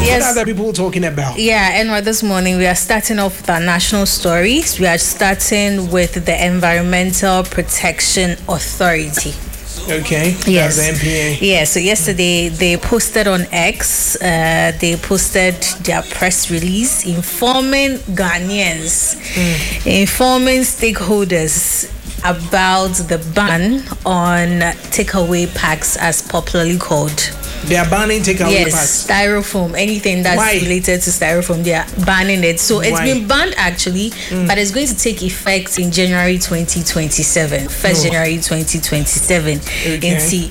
What are other people talking about? Yeah, and this morning we are starting off with our national stories. We are starting with the Environmental Protection Authority. Okay. Yes. That's the NPA. Yeah. So yesterday they posted on X. They posted their press release informing Ghanaians, informing stakeholders about the ban on takeaway packs, as popularly called. They are banning takeaway packs. Yes, styrofoam, anything that's related to styrofoam, they are banning it. So it's been banned actually, but it's going to take effect in January 2027, 1st January 2027. Okay.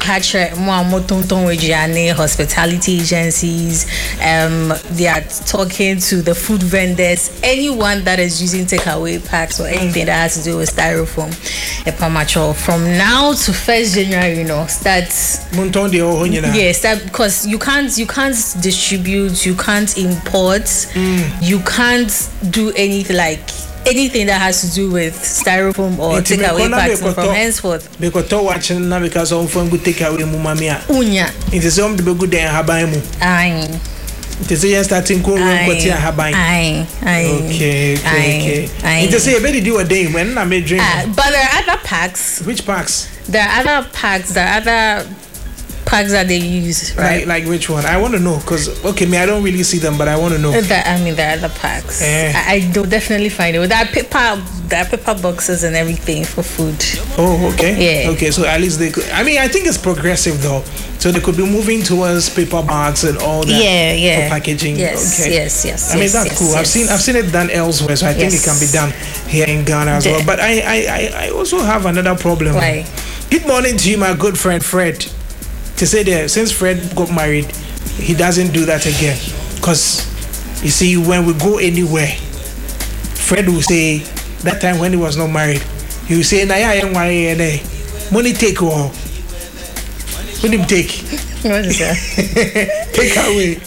Hospitality agencies, they are talking to the food vendors, anyone that is using takeaway packs or anything that has to do with styrofoam. From now to 1st January, starts. Yes, that because you can't distribute, you can't import, you can't do anything anything that has to do with styrofoam or takeaway packs from henceforth. Because watching now because of good takeaway mumamia. Unya. It is some to be good there habaimu. Aye. It is just starting cool habai. Aye. Okay. It is a very do a day when I may drink. But there are other packs. Which packs? There are other packs. There are other packs that they use, right? Like which one? I want to know because I don't really see them, but I want to know. There are other packs. I do definitely find it. There are paper boxes and everything for food. Oh, okay. Yeah. Okay, so at least they could. I mean, I think it's progressive though, so they could be moving towards paper bags and all that. Yeah. For packaging. Yes. Okay. Yes. I mean that's cool. I've seen it done elsewhere, so I think it can be done here in Ghana as well. But I also have another problem. Why? Good morning to you, my good friend Fred. To say that since Fred got married, he doesn't do that again. Because, you see, when we go anywhere, Fred will say, that time when he was not married, he will say, money take all. What did he take? What is that? Take away.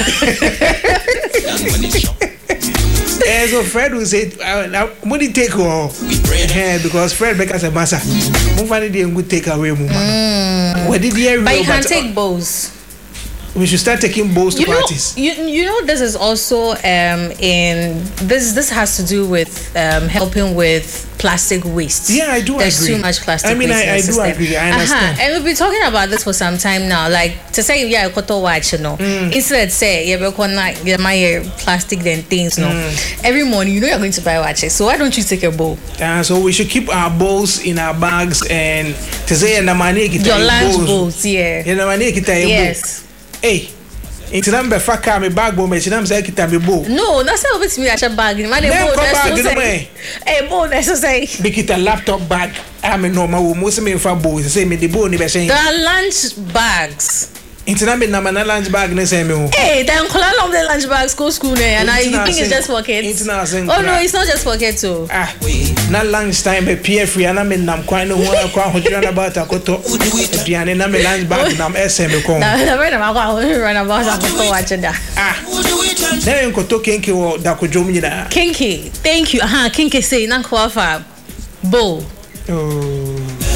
So Fred will say, money take all. Because Fred becomes a massa. Money didn't take away. But you can take bowls. We should start taking bowls to parties. This is also this has to do with helping with plastic waste. Yeah, I do agree. There's too much plastic waste. I do agree. I understand. And we've been talking about this for some time now. Like to say, koto watch, instead say, my plastic then things, every morning, you're going to buy watches. So why don't you take a bowl? So we should keep our bowls in our bags and to say, your lunch bowls, yeah. Yes. Hey. It's number faka me bag bo me chinam say kita me bo. No, that's not what me a bag. Man, hey, bo that's say. Be kita laptop bag. I mean normal wo mo se me fa bo say me the bo ni be say. The lunch bags. It's not na lunch bag ne say me ho. Hey, then call on the lunch bags go school and you think it's just for kids? Oh no, it's not just for kids too. Na lunch time be pie free na me nam kwan no ho akwa hodran about akoto. Aduane na me lunch bag nam SM ko. Na right na run about akoto watching that. Then ko to kinki wo da ko jom nyina. Kinki. Thank you. Kinki say na ko afa bowl. Oh.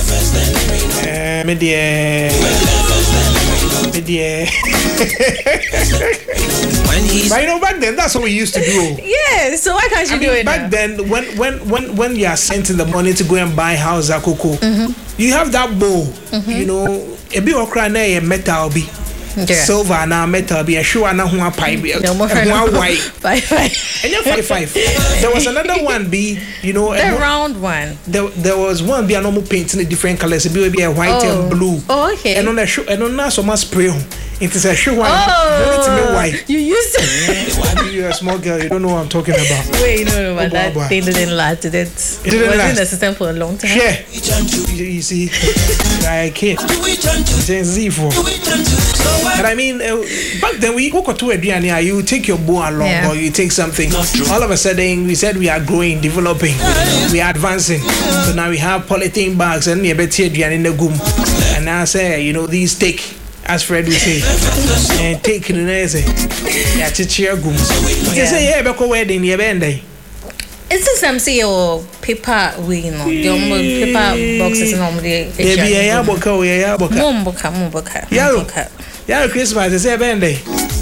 Me dear. But back then that's what we used to do. Yeah, so why can't you do it back now? Then when you are sent in the morning to go and buy house akoko, you have that bowl, a bit of crane metal be silver now metal be a shoe and a pipe be white 5. And you're 5. There was another one be the round one. There was one be a normal paint in the different colors. It be a white and blue. Oh, okay. And on a shoe and on that so much spray. It is a shoe one. White. You used to. You're a small girl. You don't know what I'm talking about. Wait, no, but that thing didn't last. It was in the system for a long time. Yeah. You see, I can't. It's Z4. But I mean, back then we go to a DNA. You take your bow along, or you take something. All of a sudden, we said we are growing, developing, we are advancing. So now we have polythene bags and in the gum. And now I say, these take. As Fred will say, and take the nese. Yeah, chichia gum. You say, yeah, because wedding, you're bending. It's the same say or paper we paper boxes normally. Yeah, boka. Mumboka. Yeah, Christmas is a bending.